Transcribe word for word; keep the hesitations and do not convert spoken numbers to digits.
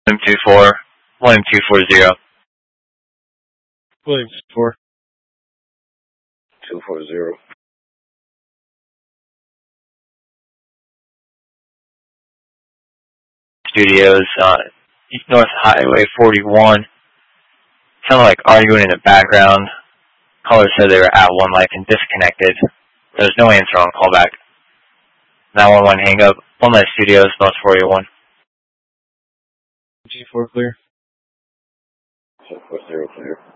William two four, William two four zero. William two four. two four zero. Studios, uh, East North Highway forty-one. Sounded like arguing in the background. Caller said they were at One Life and disconnected. There was no answer on callback. nine one one hang up. One Life Studios, North four eighty-one. G four clear. two four zero clear.